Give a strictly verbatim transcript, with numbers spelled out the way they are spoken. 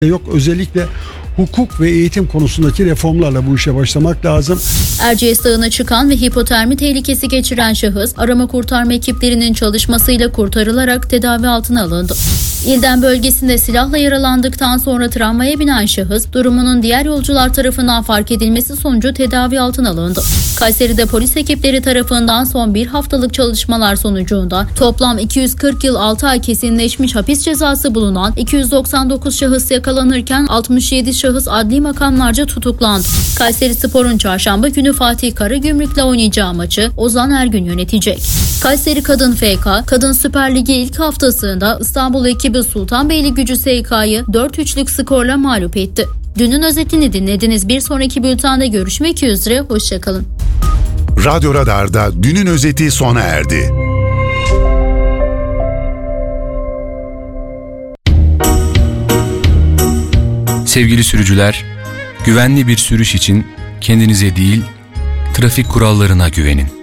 yok. Özellikle hukuk ve eğitim konusundaki reformlarla bu işe başlamak lazım. Erciyes Dağı'na çıkan ve hipotermi tehlikesi geçiren şahıs arama kurtarma ekiplerinin çalışmasıyla kurtarılarak tedavi altına alındı. İlden bölgesinde silahla yaralandıktan sonra tramvaya binen şahıs durumunun diğer yolcular tarafından fark edilmesi sonucu tedavi altına alındı. Kayseri'de polis ekipleri tarafından son bir haftalık çalışmalar sonucunda toplam iki yüz kırk yıl altı ay kesinleşmiş hapis cezası bulunan iki yüz doksan dokuz şahıs yakalanırken altmış yedi şahıs adli makamlarca tutuklandı. Kayserispor'un çarşamba günü Fatih Karagümrük'le oynayacağı maçı Ozan Ergün yönetecek. Kayseri Kadın F K, Kadın Süper Ligi ilk haftasında İstanbul ekibi Sultanbeyligücü S K'yı dört üçlük skorla mağlup etti. Dünün özetini dinlediniz. Bir sonraki bültende görüşmek üzere. Hoşçakalın. Radyo Radar'da dünün özeti sona erdi. Sevgili sürücüler, güvenli bir sürüş için kendinize değil, trafik kurallarına güvenin.